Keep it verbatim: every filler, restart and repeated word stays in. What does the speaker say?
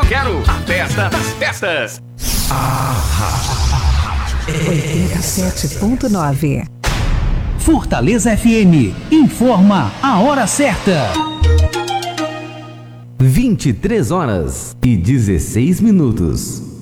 quero a festa das festas. oitenta e sete ponto nove. Fortaleza F M informa a hora certa. vinte e três horas e dezesseis minutos.